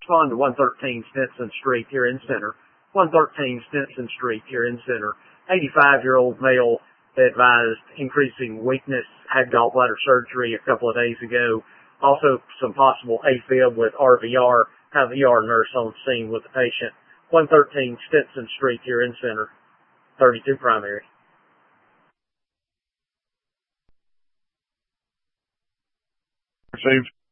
Respond to 113 Stinson Street here in Center. 113 Stinson Street here in Center. 85-year-old male advised increasing weakness, had gallbladder surgery a couple of days ago. Also some possible AFib with RVR. Have the ER nurse on scene with the patient. 113 Stinson Street here in Center. 32 primary. Received.